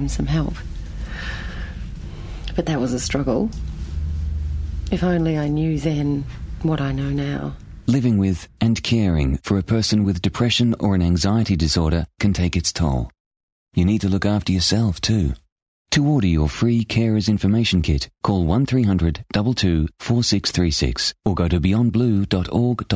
him some help. But that was a struggle. If only I knew then what I know now. Living with and caring for a person with depression or an anxiety disorder can take its toll. You need to look after yourself too. To order your free Carers Information Kit, call 1300 22 4636 or go to beyondblue.org.au.